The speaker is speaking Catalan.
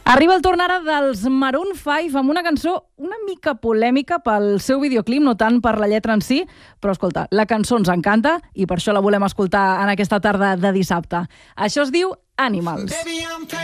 Arriba el torn ara dels Maroon 5 amb una cançó una mica polèmica pel seu videoclip, no tant per la lletra en si, però escolta, la cançó ens encanta i per això la volem escoltar en aquesta tarda de dissabte. Això es diu Animals.